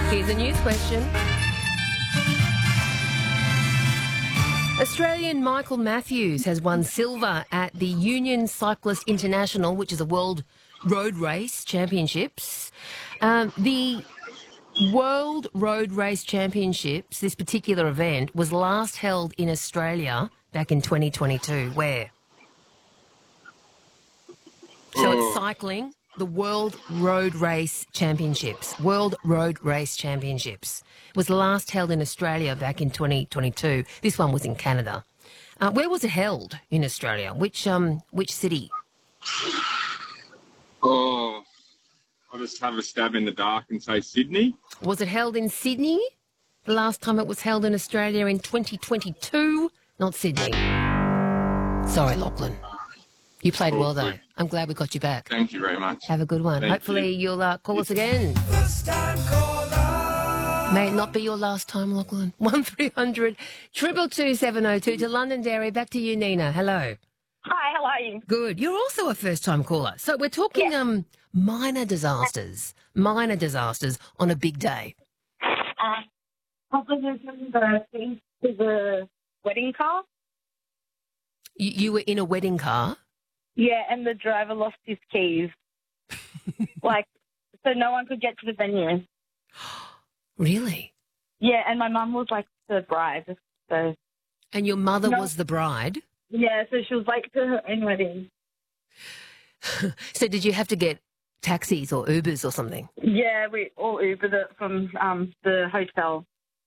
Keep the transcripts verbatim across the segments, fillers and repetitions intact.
Here's a news question. Australian Michael Matthews has won silver at the Union Cyclist International, which is a world road race championships. Um, the World Road Race Championships, this particular event, was last held in Australia back in twenty twenty-two. Where? So it's cycling, the World Road Race Championships. World Road Race Championships was last held in Australia back in twenty twenty-two. This one was in Canada. Uh, where was it held in Australia? Which um which city? Oh, I'll just have a stab in the dark and say Sydney. Was it held in Sydney? The last time it was held in Australia in twenty twenty-two, not Sydney. Sorry, Lachlan. You played well, though. I'm glad we got you back. Thank you very much. Have a good one. Thank Hopefully you. you'll uh, call us again. May it not be your last time, Lachlan. one three hundred two two two seven oh two to Londonderry. Back to you, Nina. Hello. Hi, how are you? Good. You're also a first-time caller. So we're talking Yes. um minor disasters, minor disasters on a big day. Uh, probably the thing to the wedding car. You, you were in a wedding car. Yeah, and the driver lost his keys. like, so no one could get to the venue. Really? Yeah, and my mum was like the bride. So And your mother No. was the bride. yeah, so she was like to her own wedding. So did you have to get taxis or Ubers or something? Yeah, we all Ubered it from um, the hotel.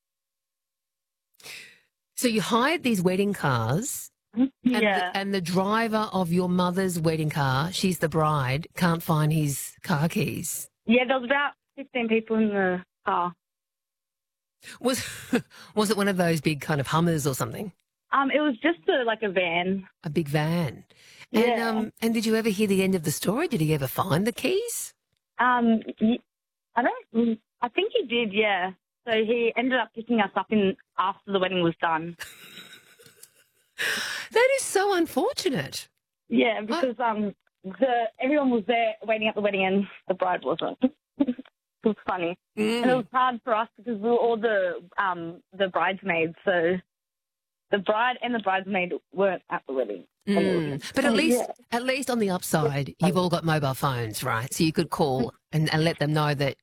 So you hired these wedding cars. And, Yeah, the, and the driver of your mother's wedding car, she's the bride, can't find his car keys. yeah. There was about fifteen people in the car. Was was it one of those big kind of Hummers or something? Um, it was just a, like a van. A big van. And Yeah. um and did you ever hear the end of the story? Did he ever find the keys? Um, y- I don't. I think he did. Yeah. So he ended up picking us up in after the wedding was done. That is so unfortunate. Yeah, because um, the everyone was there waiting at the wedding and the bride wasn't. It was funny, and it was hard for us because we were all the um the bridesmaids. So the bride and the bridesmaid weren't at the wedding. Mm. But at least, Yeah. at least on the upside, you've all got mobile phones, right? So you could call and, and let them know that